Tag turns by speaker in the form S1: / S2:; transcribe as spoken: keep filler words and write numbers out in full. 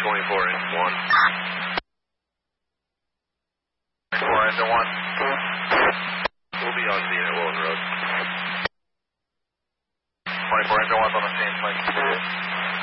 S1: twenty-four engine one. twenty-four engine one. We'll be on scene at Wilton Road. twenty-four engine one's on the same plane.